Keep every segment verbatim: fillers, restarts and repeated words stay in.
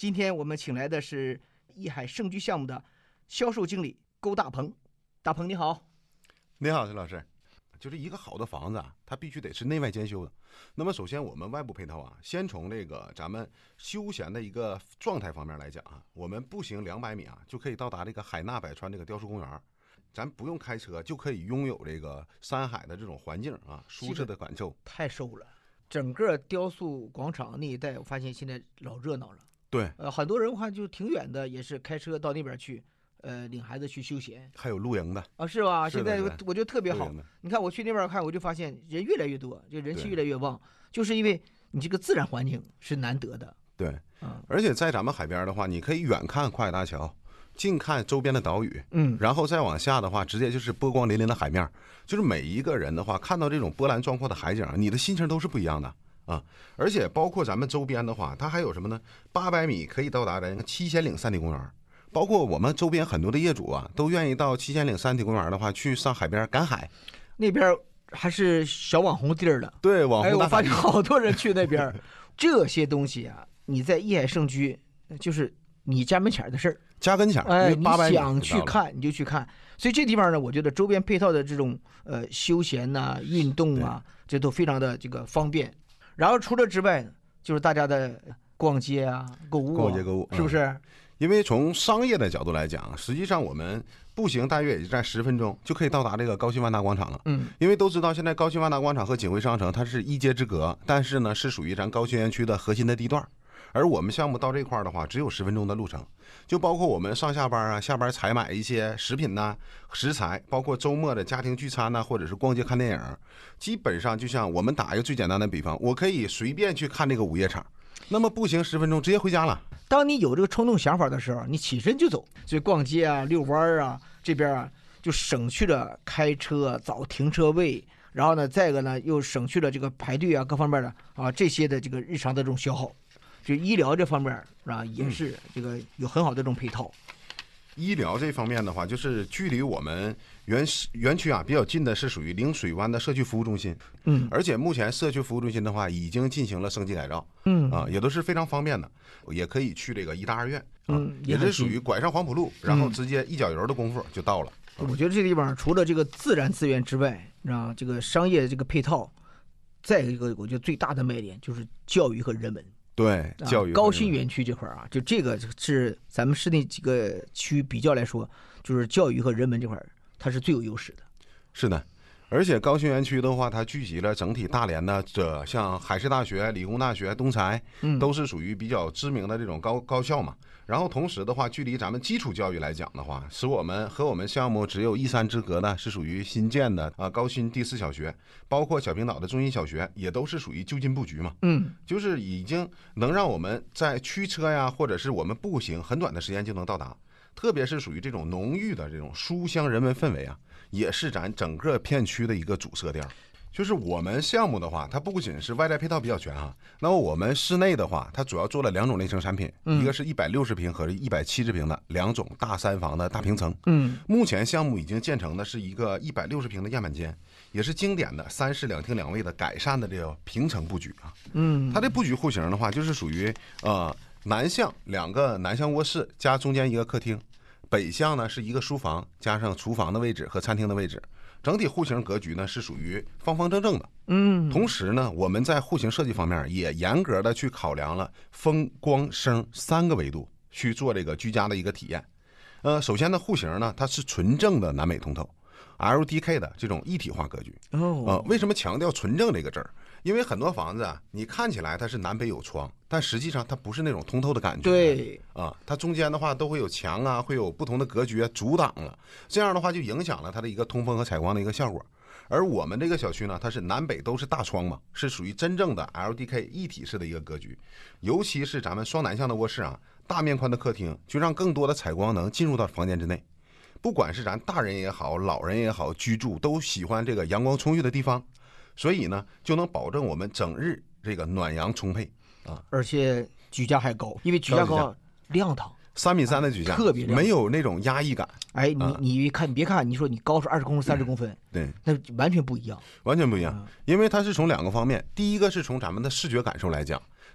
今天我们请来的是益海盛居项目的销售经理勾大鹏。大鹏你好。 你好，陈老师。就是一个好的房子啊，它必须得是内外兼修的。那么首先我们外部配套啊，先从这个咱们休闲的一个状态方面来讲啊，我们步行两百米啊，就可以到达这个海纳百川这个雕塑公园，咱不用开车就可以拥有这个山海的这种环境啊，舒适的感受。 太瘦了，整个雕塑广场那一带，我发现现在老热闹了。 对， 呃，很多人的话就挺远的，也是开车到那边去。呃，领孩子去休闲， 还有露营的啊，是吧？现在我觉得特别好。你看我去那边看，我就发现人越来越多，就人气越来越旺，就是因为你这个自然环境是难得的。 对， 嗯， 而且在咱们海边的话，你可以远看跨海大桥，近看周边的岛屿， 嗯， 然后再往下的话，直接就是波光粼粼的海面。就是每一个人的话，看到这种波澜壮阔的海景，你的心情都是不一样的啊。而且包括咱们周边的话，它还有什么呢？八百米可以到达的七仙岭山体公园。包括我们周边很多的业主啊，都愿意到七仙岭山体公园的话，去上海边赶海。 那边还是小网红地儿的， 对，网红大海。 哎，我发现好多人去那边。这些东西啊，你在益海盛居，就是你家门前的事儿， 家跟前。 哎，你想去看你就去看。所以这地方呢，我觉得周边配套的这种呃休闲呐、啊、运动啊，这都非常的这个方便。然后除了之外呢，就是大家的逛街啊、购物啊， 逛街购物， 是不是？嗯， 因为从商业的角度来讲，实际上我们步行大约也就在十分钟就可以到达这个高新万达广场了。 嗯， 因为都知道现在高新万达广场和锦汇商城它是一街之隔，但是呢是属于咱高新园区的核心的地段。而我们项目到这块的话，只有十分钟的路程，就包括我们上下班啊，下班采买一些食品呐、食材，包括周末的家庭聚餐呐，或者是逛街看电影，基本上就像我们打一个最简单的比方，我可以随便去看这个午夜场。那么步行十分钟直接回家了。 当你有这个冲动想法的时候，你起身就走。所以逛街啊、遛弯啊，这边啊就省去了开车找停车位，然后呢，再一个呢又省去了这个排队啊各方面的啊这些的这个日常的这种消耗。就医疗这方面啊也是这个有很好的这种配套。 医疗这方面的话，就是距离我们园园区啊比较近的是属于灵水湾的社区服务中心， 嗯， 而且目前社区服务中心的话已经进行了升级改造， 嗯啊，也都是非常方便的，也可以去这个医大二院，啊、 嗯， 也是属于拐上黄浦路，然后直接一脚油的功夫就到了。 嗯、我觉得这地方除了这个自然资源之外，啊，这个商业这个配套，再一个我觉得最大的卖点就是教育和人文。 对，教育、 啊、高新园区这块啊，就这个是咱们市内几个区比较来说，就是教育和人文这块它是最有优势的。 是的，而且高新园区的话，它聚集了整体大连的这像海事大学、理工大学、东财， 嗯， 都是属于比较知名的这种高高校嘛。然后同时的话，距离咱们基础教育来讲的话，使我们和我们项目只有一山之隔的是属于新建的啊高新第四小学，包括小平岛的中心小学也都是属于就近布局嘛。 嗯， 就是已经能让我们在驱车呀，或者是我们步行很短的时间就能到达。特别是属于这种浓郁的这种书香人文氛围啊，也是咱整个片区的一个主色调。就是我们项目的话，它不仅是外在配套比较全哈，那么我们室内的话，它主要做了两种类型产品， 嗯、 一个是一百六十平和一百七十平的两种大三房的大平层。 嗯， 目前项目已经建成的是一个一百六十平的样板间，也是经典的三室两厅两卫的改善的这个平层布局啊。 嗯， 它这布局户型的话，就是属于呃南向两个南向卧室加中间一个客厅，北向呢是一个书房加上厨房的位置和餐厅的位置。整体户型格局呢是属于方方正正的， 嗯， 同时呢，我们在户型设计方面也严格的去考量了风光声三个维度去做这个居家的一个体验。呃，首先呢，户型呢它是纯正的南北通透 L D K 的这种一体化格局。 哦， 呃，为什么强调纯正这个字儿？因为很多房子啊，你看起来它是南北有窗，但实际上它不是那种通透的感觉。 对啊，它中间的话都会有墙啊，会有不同的格局啊阻挡了，这样的话就影响了它的一个通风和采光的一个效果。而我们这个小区呢，它是南北都是大窗嘛，是属于真正的 L D K 一体式的一个格局。尤其是咱们双南向的卧室啊，大面宽的客厅，就让更多的采光能进入到房间之内。不管是咱大人也好，老人也好，居住都喜欢这个阳光充裕的地方。所以呢，就能保证我们整日这个暖阳充沛啊， 而且举架还高，因为举架高亮堂， 三米三的举架， 特别亮， 没有那种压抑感。 哎，你你一看，你别看你说你高出二十公分、三十公分， 对， 那完全不一样， 完全不一样，因为它是从两个方面，第一个是从咱们的视觉感受来讲。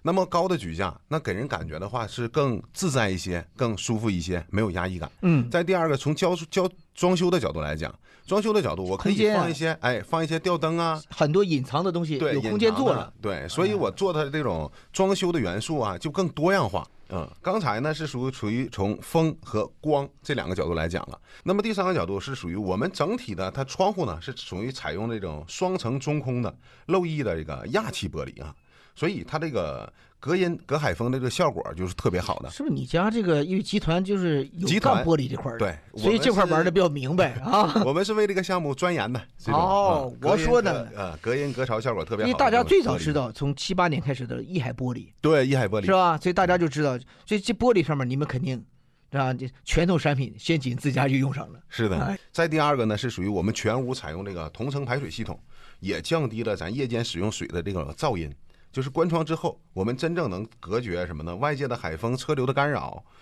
那么高的举架，那给人感觉的话是更自在一些，更舒服一些，没有压抑感。 嗯， 再第二个，从交交装修的角度来讲，装修的角度，我可以放一些，哎，放一些吊灯啊， 很多隐藏的东西， 对， 有空间做了。 对，所以我做的这种装修的元素啊，就更多样化。嗯，刚才呢是属于属于从风和光这两个角度来讲了。那么第三个角度是属于我们整体的，它窗户呢是属于采用这种双层中空的漏液的这个氩气玻璃啊，所以它这个隔音隔海风的这个效果就是特别好的。 是不是你家这个因为集团就是有干玻璃这块儿， 对， 所以这块玩的比较明白啊。 我们是为这个项目钻研的。 哦，我说呢， 呃，隔音隔潮效果特别好。 因为大家最早知道从七八年开始的益海玻璃， 对，益海玻璃是吧？所以大家就知道，所以这玻璃上面你们肯定。啊，这拳头产品先进自家就用上了。 是的，再第二个呢是属于我们全屋采用这个同层排水系统，也降低了咱夜间使用水的这个噪音。就是关窗之后，我们真正能隔绝什么呢？外界的海风、车流的干扰，